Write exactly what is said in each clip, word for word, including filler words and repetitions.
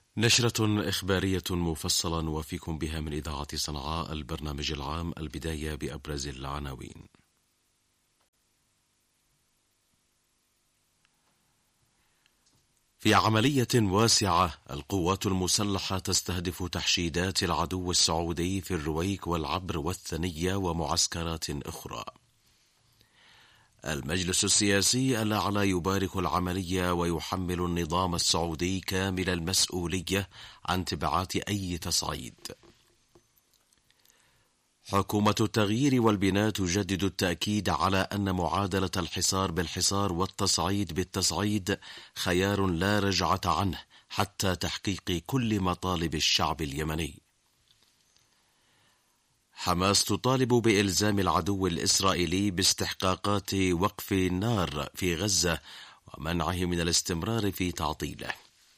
نشرة إخبارية مفصلة وفيكم بها من إذاعة صنعاء البرنامج العام. البداية بأبرز العناوين. في عملية واسعة، القوات المسلحة تستهدف تحشيدات العدو السعودي في الرويك والعبر والثنية ومعسكرات أخرى. المجلس السياسي الأعلى يبارك العملية ويحمل النظام السعودي كامل المسؤولية عن تبعات أي تصعيد. حكومة التغيير والبناء تجدد التأكيد على أن معادلة الحصار بالحصار والتصعيد بالتصعيد خيار لا رجعة عنه حتى تحقيق كل مطالب الشعب اليمني. حماس تطالب بإلزام العدو الإسرائيلي باستحقاقات وقف النار في غزة ومنعه من الاستمرار في تعطيله.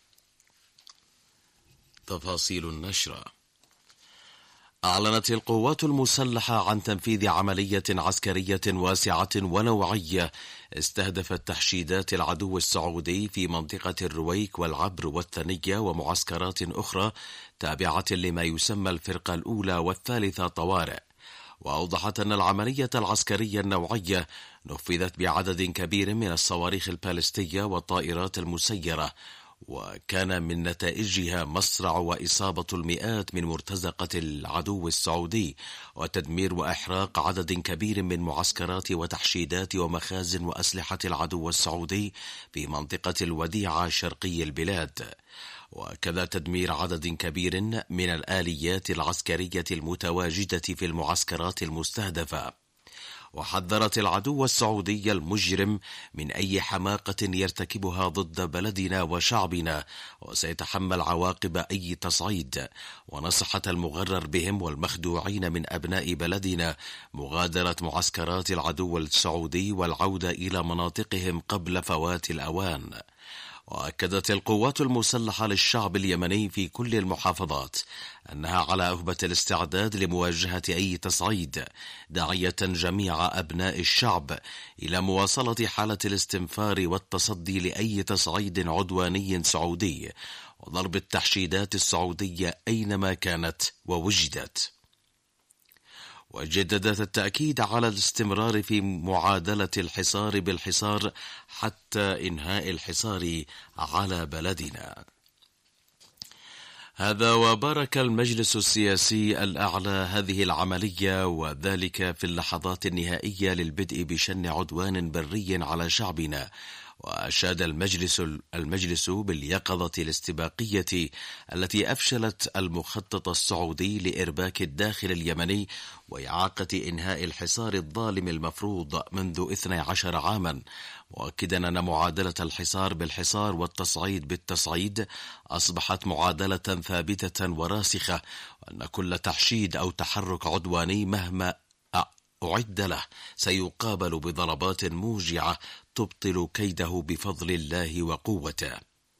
تفاصيل النشرة. أعلنت القوات المسلحة عن تنفيذ عملية عسكرية واسعة ونوعية استهدفت تحشيدات العدو السعودي في منطقة الرويك والعبر والثنية ومعسكرات أخرى تابعة لما يسمى الفرقة الأولى والثالثة طوارئ. وأوضحت أن العملية العسكرية النوعية نفذت بعدد كبير من الصواريخ البالستية والطائرات المسيرة، وكان من نتائجها مصرع وإصابة المئات من مرتزقة العدو السعودي وتدمير وإحراق عدد كبير من معسكرات وتحشيدات ومخازن وأسلحة العدو السعودي في منطقة الوديعة شرقي البلاد، وكذا تدمير عدد كبير من الآليات العسكرية المتواجدة في المعسكرات المستهدفة. وحذرت العدو السعودي المجرم من أي حماقة يرتكبها ضد بلدنا وشعبنا وسيتحمل عواقب أي تصعيد، ونصحت المغرر بهم والمخدوعين من أبناء بلدنا مغادرة معسكرات العدو السعودي والعودة إلى مناطقهم قبل فوات الأوان. وأكدت القوات المسلحة للشعب اليمني في كل المحافظات أنها على أهبة الاستعداد لمواجهة أي تصعيد، داعية جميع أبناء الشعب إلى مواصلة حالة الاستنفار والتصدي لأي تصعيد عدواني سعودي وضرب التحشيدات السعودية أينما كانت ووجدت. وجددت التأكيد على الاستمرار في معادلة الحصار بالحصار حتى إنهاء الحصار على بلدنا. هذا وبارك المجلس السياسي الأعلى هذه العملية، وذلك في اللحظات النهائية للبدء بشن عدوان بري على شعبنا. وأشاد المجلس المجلس باليقظة الاستباقية التي أفشلت المخطط السعودي لإرباك الداخل اليمني وإعاقة إنهاء الحصار الظالم المفروض منذ اثني عشر عاما، مؤكدا أن معادلة الحصار بالحصار والتصعيد بالتصعيد أصبحت معادلة ثابتة وراسخة، وأن كل تحشيد أو تحرك عدواني مهما أعد له سيقابل بضربات موجعة تبطل كيده بفضل الله وقوته.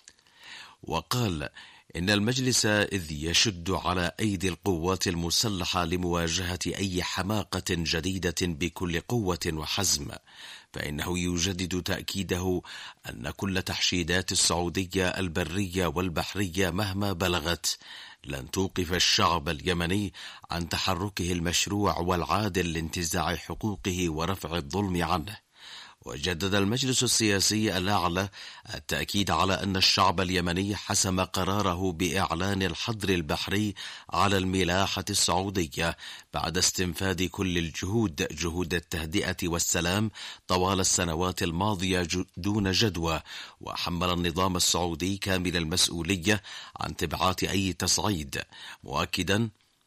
وقال إن المجلس إذ يشد على أيدي القوات المسلحة لمواجهة أي حماقة جديدة بكل قوة وحزم، فإنه يجدد تأكيده أن كل تحشيدات السعودية البرية والبحرية مهما بلغت لن توقف الشعب اليمني عن تحركه المشروع والعادل لانتزاع حقوقه ورفع الظلم عنه. وجدد المجلس السياسي الأعلى التأكيد على أن الشعب اليمني حسم قراره بإعلان الحظر البحري على الملاحة السعودية بعد استنفاذ كل الجهود جهود التهدئة والسلام طوال السنوات الماضية دون جدوى، وحمل النظام السعودي كامل المسؤولية عن تبعات أي تصعيد، مؤكدا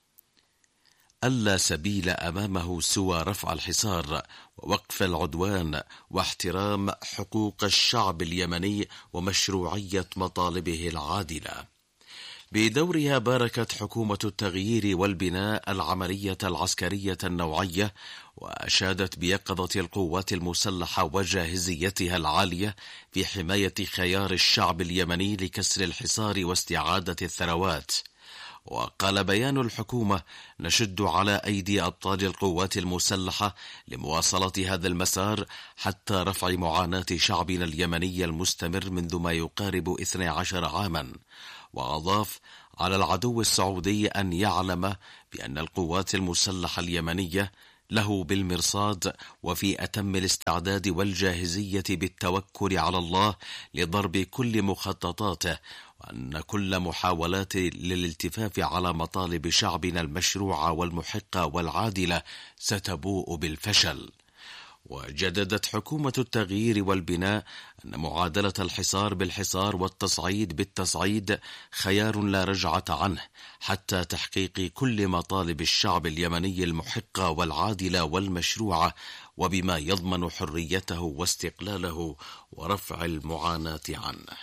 ألا سبيل أمامه سوى رفع الحصار ووقف العدوان واحترام حقوق الشعب اليمني ومشروعية مطالبه العادلة. بدورها باركت حكومة التغيير والبناء العملية العسكرية النوعية، وأشادت بيقظة القوات المسلحة وجاهزيتها العالية في حماية خيار الشعب اليمني لكسر الحصار واستعادة الثروات. وقال بيان الحكومة: نشد على أيدي أبطال القوات المسلحة لمواصلة هذا المسار حتى رفع معاناة شعبنا اليمني المستمر منذ ما يقارب اثني عشر عاما. وأضاف: على العدو السعودي أن يعلم بأن القوات المسلحة اليمنية له بالمرصاد وفي أتم الاستعداد والجاهزية بالتوكل على الله لضرب كل مخططاته، وأن كل محاولات للالتفاف على مطالب شعبنا المشروعة والمحقة والعادلة ستبوء بالفشل. وجددت حكومة التغيير والبناء أن معادلة الحصار بالحصار والتصعيد بالتصعيد خيار لا رجعة عنه حتى تحقيق كل مطالب الشعب اليمني المحقة والعادلة والمشروعة، وبما يضمن حريته واستقلاله ورفع المعاناة عنه.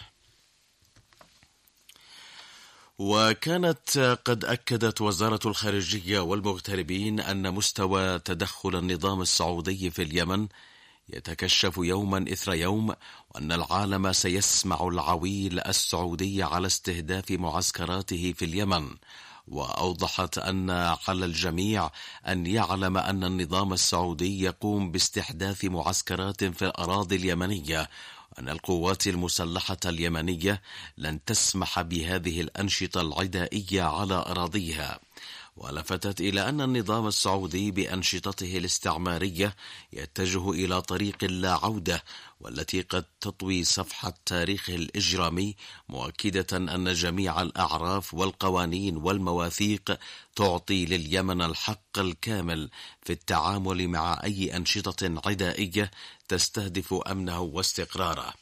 وكانت قد أكدت وزارة الخارجية والمغتربين أن مستوى تدخل النظام السعودي في اليمن يتكشف يوما إثر يوم، وأن العالم سيسمع العويل السعودي على استهداف معسكراته في اليمن. وأوضحت أن على الجميع أن يعلم أن النظام السعودي يقوم باستحداث معسكرات في الأراضي اليمنية، أن القوات المسلحة اليمنية لن تسمح بهذه الأنشطة العدائية على أراضيها. ولفتت إلى أن النظام السعودي بأنشطته الاستعمارية يتجه إلى طريق لا عودة، والتي قد تطوي صفحة تاريخه الإجرامي، مؤكدة أن جميع الأعراف والقوانين والمواثيق تعطي لليمن الحق الكامل في التعامل مع أي أنشطة عدائية تستهدف أمنه واستقراره.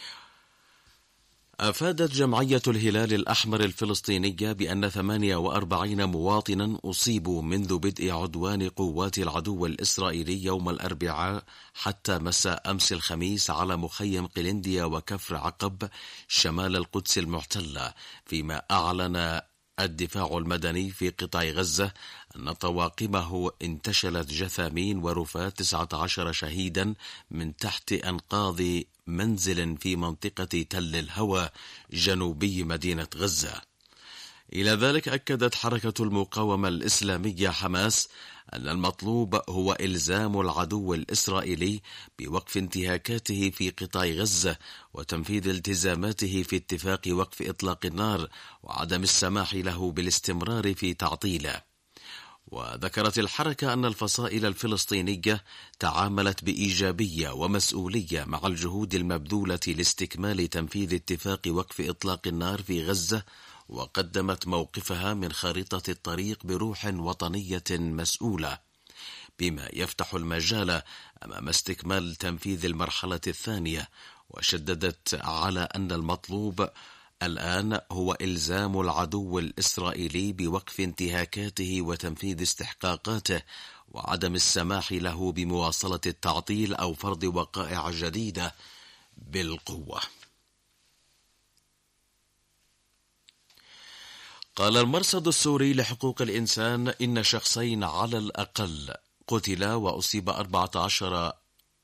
أفادت جمعية الهلال الأحمر الفلسطينية بأن ثمانية وأربعين مواطنا أصيبوا منذ بدء عدوان قوات العدو الإسرائيلي يوم الأربعاء حتى مساء أمس الخميس على مخيم قلنديا وكفر عقب شمال القدس المحتلة، فيما أعلن الدفاع المدني في قطاع غزة أن طواقمه انتشلت جثامين ورفات تسعة عشر شهيدا من تحت أنقاض منزل في منطقة تل الهوى جنوبي مدينة غزة. إلى ذلك أكدت حركة المقاومة الإسلامية حماس أن المطلوب هو إلزام العدو الإسرائيلي بوقف انتهاكاته في قطاع غزة وتنفيذ التزاماته في اتفاق وقف إطلاق النار، وعدم السماح له بالاستمرار في تعطيله. وذكرت الحركة أن الفصائل الفلسطينية تعاملت بإيجابية ومسؤولية مع الجهود المبذولة لاستكمال تنفيذ اتفاق وقف إطلاق النار في غزة، وقدمت موقفها من خارطة الطريق بروح وطنية مسؤولة، بما يفتح المجال أمام استكمال تنفيذ المرحلة الثانية. وشددت على أن المطلوب الآن هو إلزام العدو الإسرائيلي بوقف انتهاكاته وتنفيذ استحقاقاته، وعدم السماح له بمواصلة التعطيل أو فرض وقائع جديدة بالقوة. قال المرصد السوري لحقوق الإنسان إن شخصين على الأقل قتلا وأصيب أربعة عشر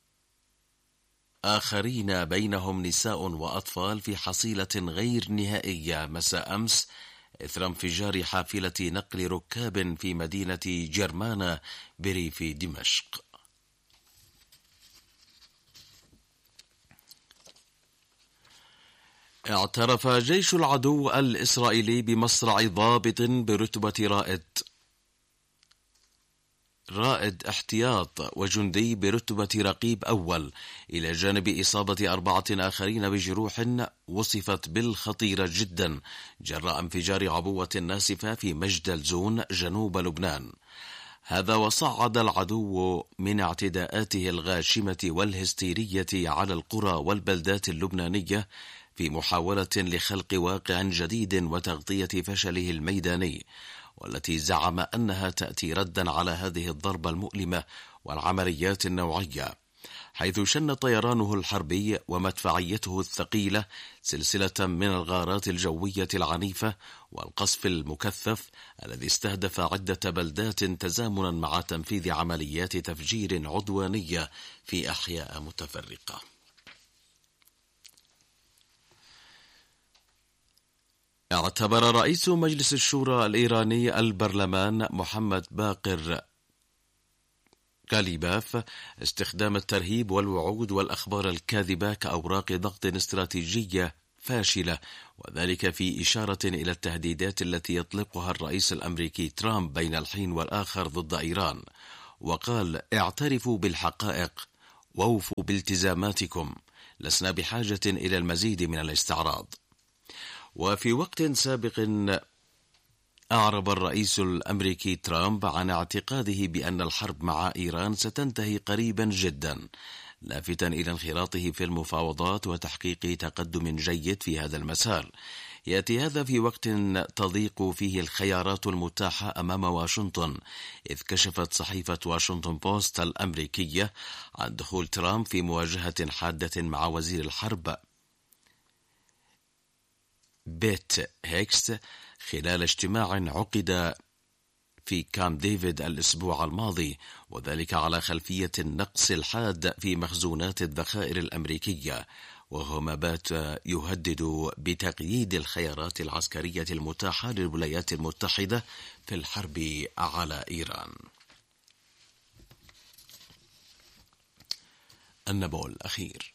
آخرين بينهم نساء وأطفال في حصيلة غير نهائية مساء أمس إثر انفجار حافلة نقل ركاب في مدينة جرمانة بريف دمشق. اعترف جيش العدو الإسرائيلي بمصرع ضابط برتبة رائد رائد احتياط وجندي برتبة رقيب أول، إلى جانب إصابة أربعة آخرين بجروح وصفت بالخطيرة جدا جراء انفجار عبوة ناسفة في مجدل زون جنوب لبنان. هذا وصعد العدو من اعتداءاته الغاشمة والهستيرية على القرى والبلدات اللبنانية في محاولة لخلق واقع جديد وتغطية فشله الميداني، والتي زعم أنها تأتي ردا على هذه الضربة المؤلمة والعمليات النوعية، حيث شن طيرانه الحربي ومدفعيته الثقيلة سلسلة من الغارات الجوية العنيفة والقصف المكثف الذي استهدف عدة بلدات تزامنا مع تنفيذ عمليات تفجير عدوانية في أحياء متفرقة. اعتبر رئيس مجلس الشورى الإيراني البرلمان محمد باقر غاليباف استخدام الترهيب والوعود والأخبار الكاذبة كأوراق ضغط استراتيجية فاشلة، وذلك في إشارة إلى التهديدات التي يطلقها الرئيس الأمريكي ترامب بين الحين والآخر ضد إيران. وقال: اعترفوا بالحقائق ووفوا بالتزاماتكم، لسنا بحاجة إلى المزيد من الاستعراض. وفي وقت سابق أعرب الرئيس الأمريكي ترامب عن اعتقاده بأن الحرب مع إيران ستنتهي قريبا جدا، لافتا إلى انخراطه في المفاوضات وتحقيق تقدم جيد في هذا المسار. يأتي هذا في وقت تضيق فيه الخيارات المتاحة أمام واشنطن، إذ كشفت صحيفة واشنطن بوست الأمريكية عن دخول ترامب في مواجهة حادة مع وزير الحرب بيت هيكس خلال اجتماع عقد في كامب ديفيد الأسبوع الماضي، وذلك على خلفية النقص الحاد في مخزونات الذخائر الأمريكية، وهو ما بات يهدد بتقييد الخيارات العسكرية المتاحة للولايات المتحدة في الحرب على إيران. النبأ الأخير: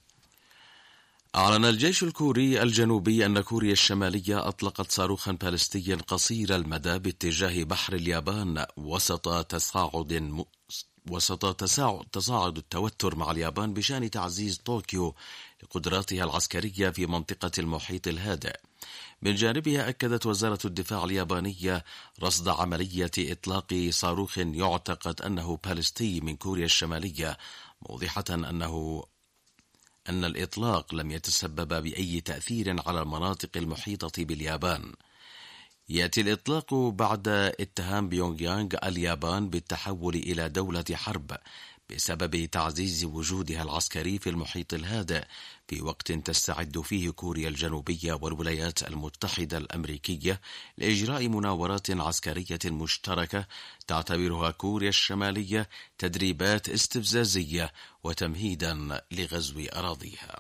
أعلن الجيش الكوري الجنوبي أن كوريا الشمالية أطلقت صاروخا باليستيا قصير المدى باتجاه بحر اليابان وسط تصاعد م... وسط تصاعد... تصاعد التوتر مع اليابان بشأن تعزيز طوكيو لقدراتها العسكرية في منطقة المحيط الهادئ. من جانبها أكدت وزارة الدفاع اليابانية رصد عملية إطلاق صاروخ يعتقد أنه باليستي من كوريا الشمالية، موضحة أنه أن الإطلاق لم يتسبب بأي تأثير على المناطق المحيطة باليابان. يأتي الإطلاق بعد اتهام بيونغ يانغ اليابان بالتحول إلى دولة حرب بسبب تعزيز وجودها العسكري في المحيط الهادئ، في وقت تستعد فيه كوريا الجنوبية والولايات المتحدة الأمريكية لإجراء مناورات عسكرية مشتركة تعتبرها كوريا الشمالية تدريبات استفزازية وتمهيدا لغزو أراضيها.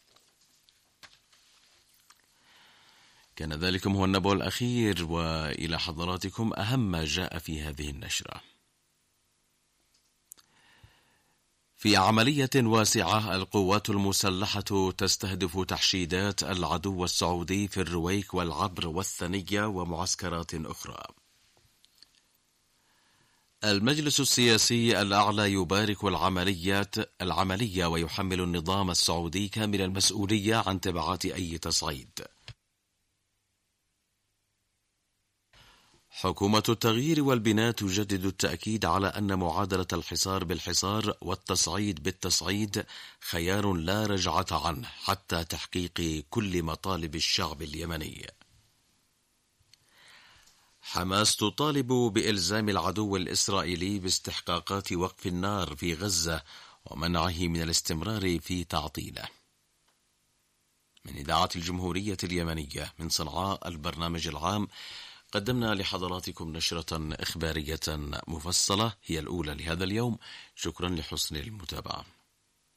كان ذلكم هو النبأ الأخير، وإلى حضراتكم أهم ما جاء في هذه النشرة. في عملية واسعة، القوات المسلحة تستهدف تحشيدات العدو السعودي في الرويك والعبر والثنية ومعسكرات أخرى. المجلس السياسي الأعلى يبارك العمليات العملية ويحمل النظام السعودي كامل المسؤولية عن تبعات أي تصعيد. حكومة التغيير والبناء تجدد التأكيد على أن معادلة الحصار بالحصار والتصعيد بالتصعيد خيار لا رجعة عنه حتى تحقيق كل مطالب الشعب اليمني. حماس تطالب بإلزام العدو الإسرائيلي باستحقاقات وقف النار في غزة ومنعه من الاستمرار في تعطيله. من إذاعة الجمهورية اليمنية من صنعاء، البرنامج العام، قدمنا لحضراتكم نشرة إخبارية مفصلة هي الأولى لهذا اليوم. شكرا لحسن المتابعة.